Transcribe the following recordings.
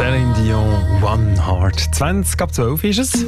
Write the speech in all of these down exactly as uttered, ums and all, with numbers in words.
Celine Dion, One Heart. zwanzig ab zwölf ist es.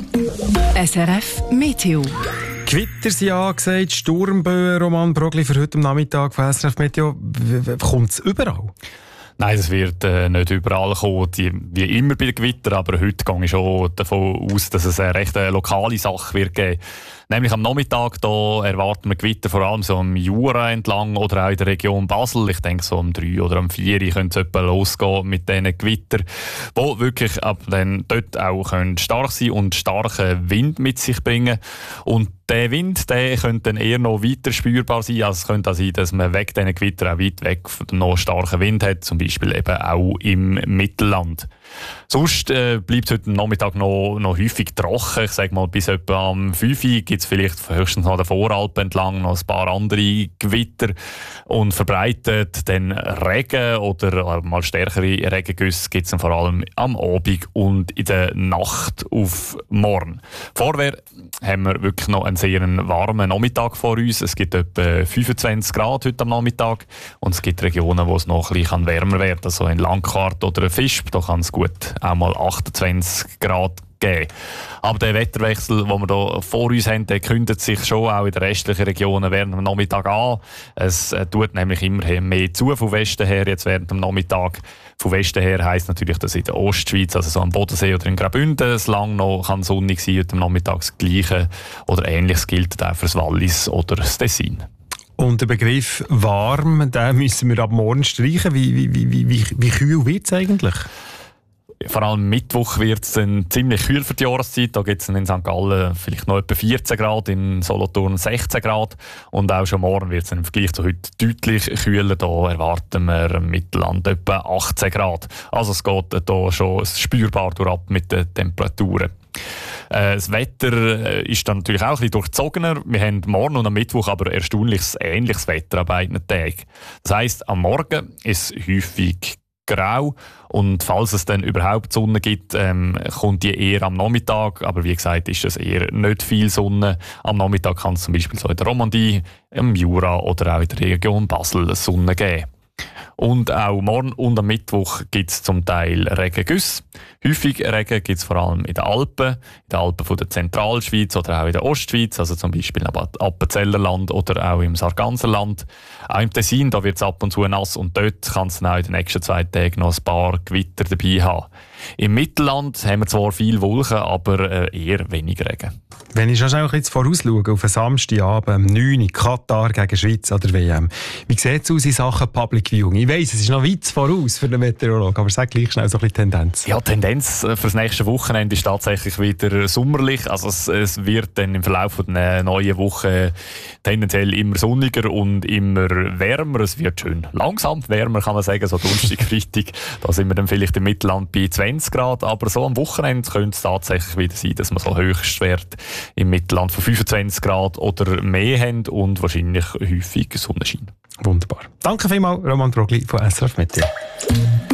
S R F Meteo. Gewitter sind angesagt, Sturmböen, Roman Brogli für heute am Nachmittag von S R F Meteo. Kommt es überall? Nein, es wird äh, nicht überall kommen, die, wie immer bei den Gewittern, aber heute gehe ich schon davon aus, dass es eine recht eine lokale Sache wird geben. Nämlich am Nachmittag da erwarten wir Gewitter vor allem so am Jura entlang oder auch in der Region Basel. Ich denke, so um drei oder um vier könnte es etwa losgehen mit diesen Gewittern, die wirklich ab dann dort auch können stark sein und starken Wind mit sich bringen. Und der Wind der könnte dann eher noch weiter spürbar sein. Also es könnte auch sein, dass man weg diesen Gewittern auch weit weg von noch starken Wind hat, zum Beispiel eben auch im Mittelland. Sonst äh, bleibt es heute Nachmittag noch, noch häufig trocken. Ich sage mal, bis etwa am fünf Uhr gibt es vielleicht höchstens an der Voralpen entlang noch ein paar andere Gewitter und verbreitet dann Regen oder mal stärkere Regengüsse gibt es vor allem am Abend und in der Nacht auf morgen. Vorwärts haben wir wirklich noch einen sehr warmen Nachmittag vor uns. Es gibt etwa fünfundzwanzig Grad heute am Nachmittag und es gibt Regionen, wo es noch ein bisschen wärmer werden kann. Also in Langquart oder Visp, da kann es gut auch mal achtundzwanzig Grad geben. Aber der Wetterwechsel, den wir hier vor uns haben, der kündet sich schon auch in den restlichen Regionen während dem Nachmittag an. Es äh, tut nämlich immer mehr zu vom Westen her, jetzt während dem Nachmittag. Von Westen her heisst natürlich, dass in der Ostschweiz, also so am Bodensee oder in Graubünden, es lang noch kann sonnig sein, heute am Nachmittag das Gleiche oder Ähnliches gilt auch für das Wallis oder das Tessin. Und der Begriff warm, den müssen wir ab morgen streichen. Wie, wie, wie, wie, wie kühl wird es eigentlich? Vor allem Mittwoch wird es dann ziemlich kühl für die Jahreszeit. Da gibt es in Sankt Gallen vielleicht noch etwa vierzehn Grad, in Solothurn sechzehn Grad. Und auch schon morgen wird es im Vergleich zu heute deutlich kühler. Da erwarten wir im Mittelland etwa achtzehn Grad. Also es geht da schon spürbar durchab mit den Temperaturen. Das Wetter ist dann natürlich auch ein bisschen durchzogener. Wir haben morgen und am Mittwoch aber erstaunlich ähnliches Wetter an beiden Tagen. Das heisst, am Morgen ist es häufig grau und falls es dann überhaupt Sonne gibt, ähm, kommt die eher am Nachmittag, aber wie gesagt ist es eher nicht viel Sonne. Am Nachmittag kann es zum Beispiel so in der Romandie, im Jura oder auch in der Region Basel Sonne geben. Und auch morgen und am Mittwoch gibt es zum Teil Regengüsse. Häufig Regen gibt es vor allem in den Alpen, in den Alpen von der Zentralschweiz oder auch in der Ostschweiz, also zum Beispiel im Appenzellerland oder auch im Sarganserland. Auch im Tessin, da wird es ab und zu nass und dort kann es dann auch in den nächsten zwei Tagen noch ein paar Gewitter dabei haben. Im Mittelland haben wir zwar viel Wolken, aber eher wenig Regen. Wenn ich schon ein bisschen vorausschaue, auf einen Samstagabend um neun Uhr Katar gegen Schweiz an der W M, wie sieht es aus in Sachen Public Viewing? Ich weiss, es ist noch weit voraus für den Meteorologen, aber sag gleich schnell so ein bisschen Tendenz. Ja, Tendenz für das nächste Wochenende ist tatsächlich wieder sommerlich. Also es, es wird dann im Verlauf der neuen Woche tendenziell immer sonniger und immer wärmer. Es wird schön langsam wärmer, kann man sagen, so Donnerstag, Freitag. Da sind wir dann vielleicht im Mittelland bei zwanzig Grad, aber so am Wochenende könnte es tatsächlich wieder sein, dass wir so Höchstwert im Mittelland von fünfundzwanzig Grad oder mehr haben und wahrscheinlich häufig Sonnenschein. Wunderbar. Danke vielmals, Roman Brogli von S R F Meteo.